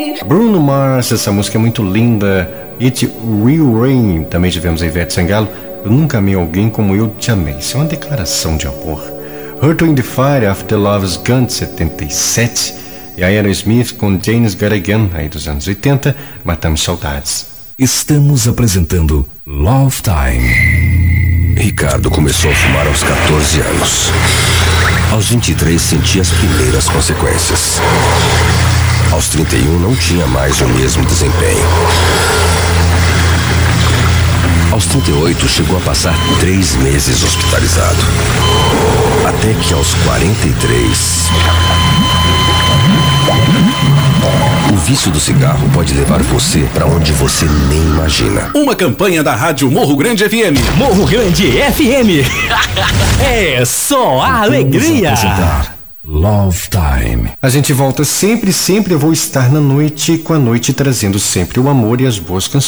Bruno Mars, essa música é muito linda. It Will Rain, também tivemos a Ivete Sangalo. Eu nunca amei alguém como eu te amei. Isso é uma declaração de amor. Earth, Wind & Fire, After Love's Gone, 77. E a Aerosmith com Jane's Got Again, aí dos anos 80, Matamos Saudades. Estamos apresentando Love Time. Ricardo começou a fumar aos 14 anos. Aos 23 sentia as primeiras consequências. Aos 31 não tinha mais o mesmo desempenho. Aos 38 chegou a passar 3 meses hospitalizado. Até que aos 43... O vício do cigarro pode levar você para onde você nem imagina. Uma campanha da Rádio Morro Grande FM. Morro Grande FM. É só a alegria. Love Time. A gente volta sempre eu vou estar na noite, com a noite trazendo sempre o amor e as boas canções.